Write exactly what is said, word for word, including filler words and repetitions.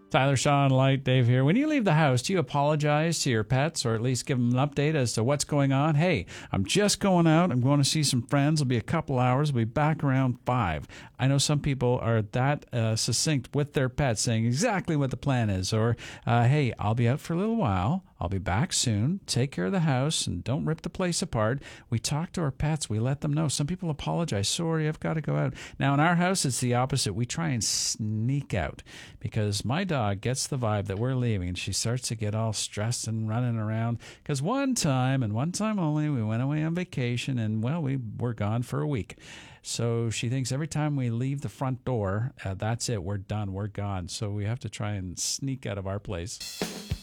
Tyler, Sean, Light, Dave here. When you leave the house, do you apologize to your pets or at least give them an update as to what's going on? Hey, I'm just going out. I'm going to see some friends. It'll be a couple hours. I'll be back around five. I know some people are that uh, succinct with their pets, saying exactly what the plan is. Or, uh, hey, I'll be out for a little while. I'll be back soon. Take care of the house and don't rip the place apart. We talk to our pets. We let them know. Some people apologize. Sorry, I've got to go out. Now, in our house, it's the opposite. We try and sneak out because my dog gets the vibe that we're leaving and she starts to get all stressed and running around. Because one time and one time only, we went away on vacation and, well, we were gone for a week. So she thinks every time we leave the front door, uh, that's it. We're done. We're gone. So we have to try and sneak out of our place.